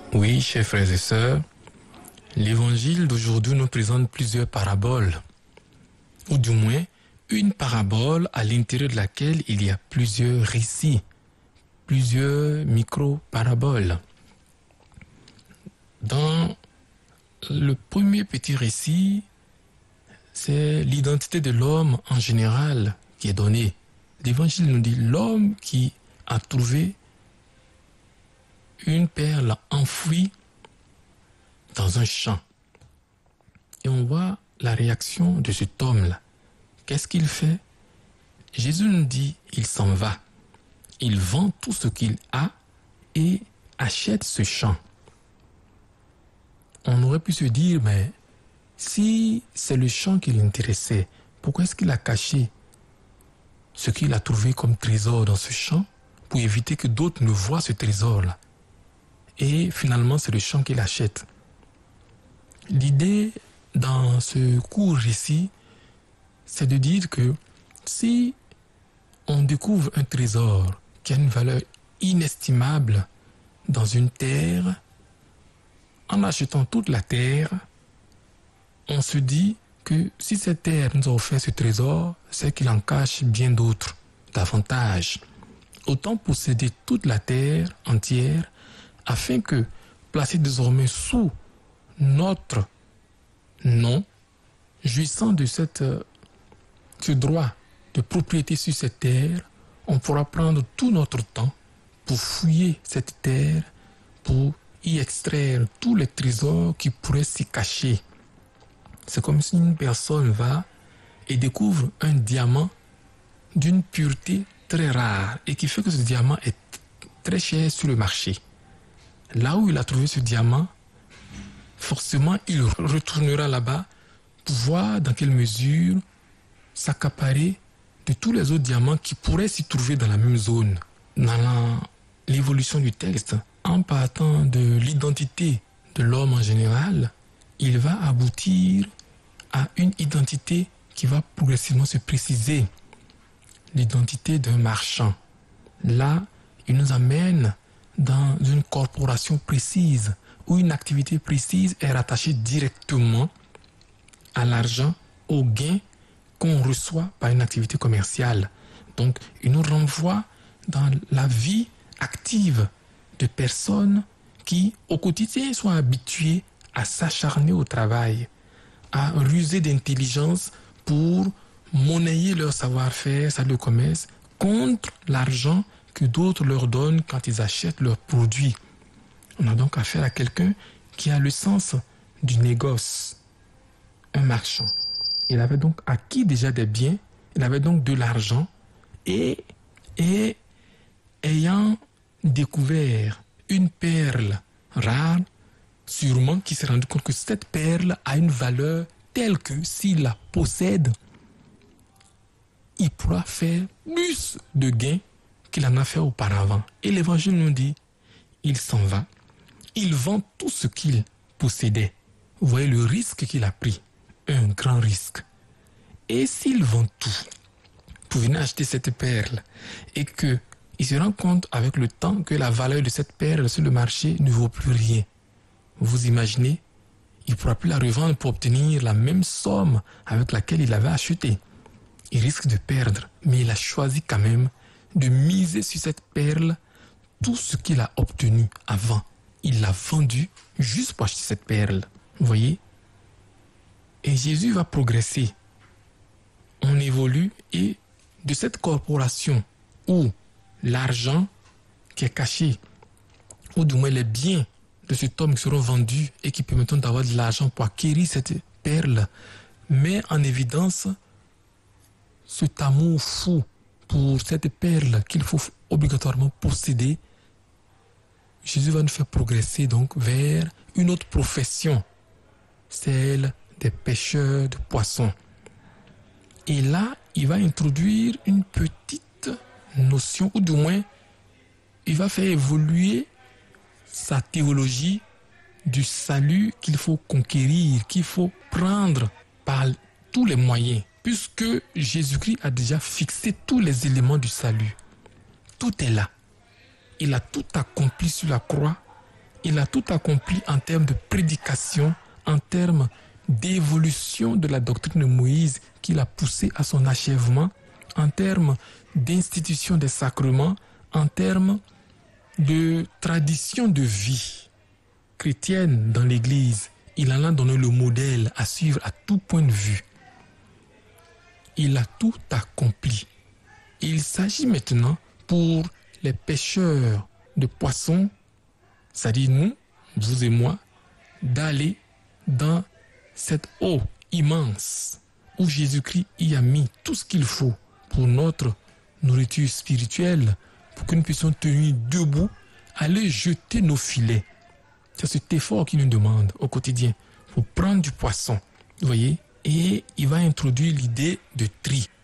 Oui, chers frères et sœurs, l'évangile d'aujourd'hui nous présente plusieurs paraboles, ou du moins une parabole à l'intérieur de laquelle il y a plusieurs récits, plusieurs micro-paraboles. Dans le premier petit récit, c'est l'identité de l'homme en général qui est donnée. L'évangile nous dit l'homme qui a trouvé une perle enfouie dans un champ. Et on voit la réaction de cet homme-là. Qu'est-ce qu'il fait? Jésus nous dit, il s'en va. Il vend tout ce qu'il a et achète ce champ. On aurait pu se dire, mais si c'est le champ qui l'intéressait, pourquoi est-ce qu'il a caché ce qu'il a trouvé comme trésor dans ce champ pour éviter que d'autres ne voient ce trésor-là? Et finalement, c'est le champ qu'il achète. L'idée dans ce court récit, c'est de dire que si on découvre un trésor qui a une valeur inestimable dans une terre, en achetant toute la terre, on se dit que si cette terre nous a offert ce trésor, c'est qu'il en cache bien d'autres, davantage. Autant posséder toute la terre entière afin que, placé désormais sous notre nom, jouissant de ce droit de propriété sur cette terre, on pourra prendre tout notre temps pour fouiller cette terre, pour y extraire tous les trésors qui pourraient s'y cacher. C'est comme si une personne va et découvre un diamant d'une pureté très rare et qui fait que ce diamant est très cher sur le marché. Là où il a trouvé ce diamant, forcément, il retournera là-bas pour voir dans quelle mesure s'accaparer de tous les autres diamants qui pourraient s'y trouver dans la même zone. Dans l'évolution du texte, en partant de l'identité de l'homme en général, il va aboutir à une identité qui va progressivement se préciser. L'identité d'un marchand. Là, il nous amène dans une corporation précise où une activité précise est rattachée directement à l'argent, au gain qu'on reçoit par une activité commerciale. Donc, il nous renvoie dans la vie active de personnes qui, au quotidien, sont habituées à s'acharner au travail, à ruser d'intelligence pour monnayer leur savoir-faire, ça le commerce, contre l'argent que d'autres leur donnent quand ils achètent leurs produits. On a donc affaire à quelqu'un qui a le sens du négoce, un marchand. Il avait donc acquis déjà des biens, il avait donc de l'argent et ayant découvert une perle rare, sûrement qu'il s'est rendu compte que cette perle a une valeur telle que s'il la possède, il pourra faire plus de gains qu'il en a fait auparavant. Et l'évangile nous dit, il s'en va, il vend tout ce qu'il possédait. Vous voyez le risque qu'il a pris, un grand risque. Et s'il vend tout pour venir acheter cette perle et qu'il se rend compte avec le temps que la valeur de cette perle sur le marché ne vaut plus rien, vous imaginez, il ne pourra plus la revendre pour obtenir la même somme avec laquelle il avait acheté. Il risque de perdre, mais il a choisi quand même de miser sur cette perle tout ce qu'il a obtenu avant. Il l'a vendu juste pour acheter cette perle. Vous voyez? Et Jésus va progresser. On évolue et de cette corporation où l'argent qui est caché, ou du moins les biens de cet homme qui seront vendus et qui permettront d'avoir de l'argent pour acquérir cette perle, met en évidence cet amour fou pour cette perle qu'il faut obligatoirement posséder. Jésus va nous faire progresser donc vers une autre profession, celle des pêcheurs de poissons. Et là, il va introduire une petite notion, ou du moins, il va faire évoluer sa théologie du salut qu'il faut conquérir, qu'il faut prendre par tous les moyens, puisque Jésus-Christ a déjà fixé tous les éléments du salut. Tout est là. Il a tout accompli sur la croix Il a tout accompli en termes de prédication, en termes d'évolution de la doctrine de Moïse qu'il a poussé à son achèvement, en termes d'institution des sacrements, en termes de tradition de vie chrétienne dans l'Église. Il en a donné le modèle à suivre à tout point de vue. Il a tout accompli. Il s'agit maintenant pour les pêcheurs de poissons, c'est-à-dire nous, vous et moi, d'aller dans cette eau immense où Jésus-Christ y a mis tout ce qu'il faut pour notre nourriture spirituelle, pour que nous puissions tenir debout, aller jeter nos filets. C'est cet effort qu'il nous demande au quotidien pour prendre du poisson, vous voyez, et il va introduire l'idée de tri.